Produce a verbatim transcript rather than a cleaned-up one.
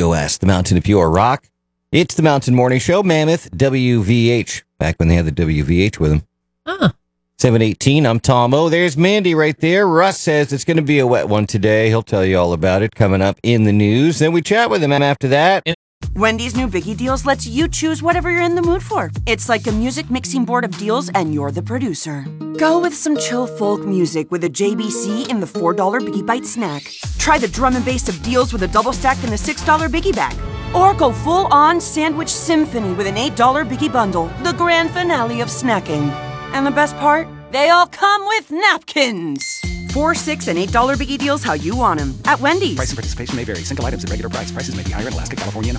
O S, the Mountain of Pure Rock. It's the Mountain Morning Show, Mammoth W V H. Back when they had the W V H with them. Huh. seven eighteen, I'm Tom O. There's Mandy right there. Russ says it's going to be a wet one today. He'll tell you all about it coming up in the news. Then we chat with him after that. Wendy's new Biggie Deals lets you choose whatever you're in the mood for. It's like a music mixing board of deals, and you're the producer. Go with some chill folk music with a J B C in the four dollar Biggie Bite snack. Try the drum and bass of deals with a double stack in the six dollar Biggie Bag. Or go full-on sandwich symphony with an eight dollar Biggie Bundle, the grand finale of snacking. And the best part? They all come with napkins. Four, six, and eight dollar Biggie Deals how you want them at Wendy's. Price and participation may vary. Single items at regular price. Prices may be higher in Alaska, California, and